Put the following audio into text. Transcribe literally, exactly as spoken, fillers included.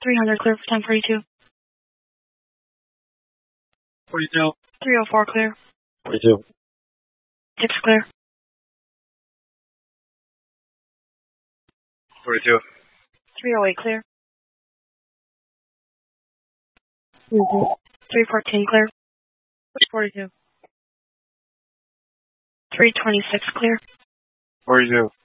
three hundred clear for ten forty-two. forty-two. three oh four clear. forty-two. six clear. forty-two. three oh eight clear. three fourteen clear. forty-two. three twenty-six clear. forty-two.